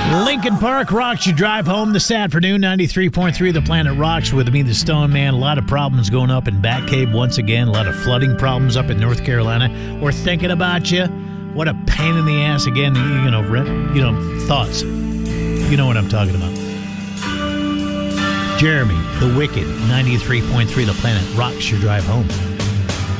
Lincoln Park rocks. You drive home this afternoon. 93.3 The Planet rocks with me, the Stone Man. A lot of problems going up in Batcave once again. A lot of flooding problems up in North Carolina. We're thinking about you. What a pain in the ass again. Thoughts. You know what I'm talking about. Jeremy, the Wicked, 93.3 The Planet rocks your drive home.